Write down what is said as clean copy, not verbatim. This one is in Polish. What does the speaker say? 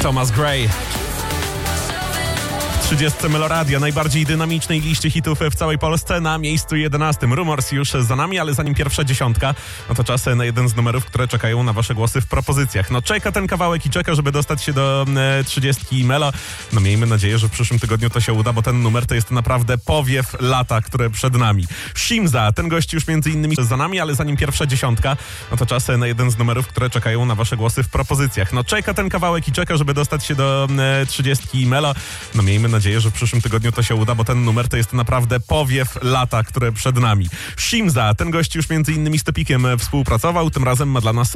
Thomas Gray. 30 Meloradia, najbardziej dynamicznej liście hitów w całej Polsce, na miejscu 11. Rumors już za nami, ale zanim pierwsza dziesiątka, no to czas na jeden z numerów, które czekają na wasze głosy w propozycjach. No czeka ten kawałek i czeka, żeby dostać się do 30 Melo. No miejmy nadzieję, że w przyszłym tygodniu to się uda, bo ten numer to jest naprawdę powiew lata, które przed nami. Shimza, ten gość już między innymi za nami, ale zanim pierwsza dziesiątka, no to czas na jeden z numerów, które czekają na wasze głosy w propozycjach. No czeka ten kawałek i czeka, żeby dostać się do 30 Melo. No miejmy nadzieję, że w przyszłym tygodniu to się uda, bo ten numer to jest naprawdę powiew lata, które przed nami. Shimza, ten gość już między innymi z Topikiem współpracował, tym razem ma dla nas